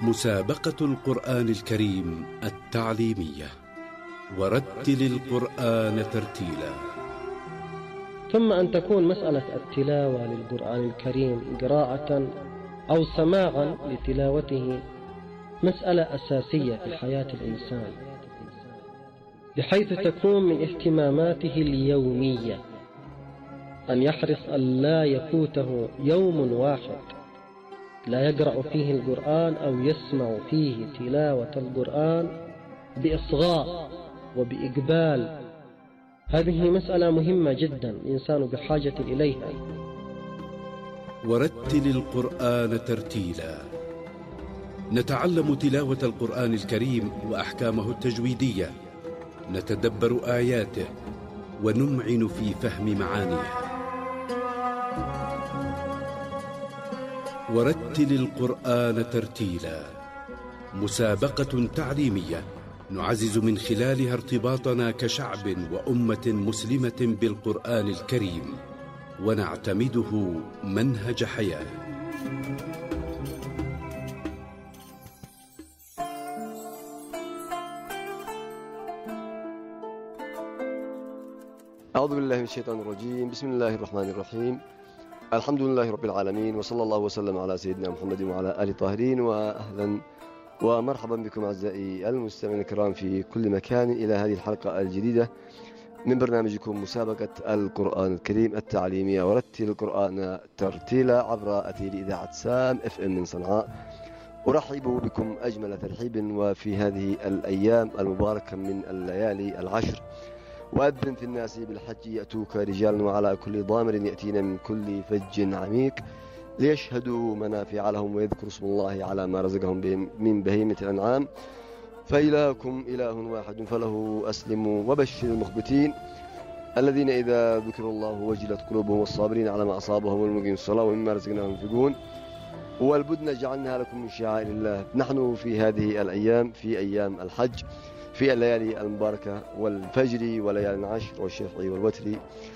مسابقة القرآن الكريم التعليمية، ورتل القرآن ترتيلا. ثم أن تكون مسألة التلاوة للقرآن الكريم قراءة أو سماعا لتلاوته مسألة أساسية في حياة الإنسان، بحيث تكون من اهتماماته اليومية، أن يحرص أن لا يفوته يوم واحد لا يقرأ فيه القرآن أو يسمع فيه تلاوة القرآن بإصغاء وبإقبال. هذه مسألة مهمة جدا، الإنسان بحاجة إليها. ورتل القرآن ترتيلا. نتعلم تلاوة القرآن الكريم وأحكامه التجويدية، نتدبر آياته ونمعن في فهم معانيه. ورتل القرآن ترتيلا، مسابقة تعليمية نعزز من خلالها ارتباطنا كشعب وأمة مسلمة بالقرآن الكريم، ونعتمده منهج حياة. أعوذ بالله من الشيطان الرجيم. بسم الله الرحمن الرحيم. الحمد لله رب العالمين، وصلى الله وسلم على سيدنا محمد وعلى آله الطاهرين. وأهلا ومرحبا بكم أعزائي المستمعين الكرام في كل مكان إلى هذه الحلقة الجديدة من برنامجكم مسابقة القرآن الكريم التعليمية، ورتل القرآن ترتيلا، عبر أثير إذاعة سام FM من صنعاء. أرحب بكم أجمل ترحيب، وفي هذه الأيام المباركة من الليالي العشر، وأذن في الناس بالحج يأتوك رجالا وعلى كل ضامر يأتين من كل فج عميق ليشهدوا منافع لهم ويذكروا اسم الله على ما رزقهم من بهيمة الأنعام. فإلهكم إله واحد فله أسلموا، وبشر المخبتين الذين إذا ذكروا الله وجلت قلوبهم، والصابرين على ما أصابهم والمقيمين الصلاة ومما رزقناهم ينفقون. والبدن جعلناها لكم من شعائر الله. نحن في هذه الأيام في أيام الحج، في الليالي المباركة والفجر وليالي العشر والشفع والوتر،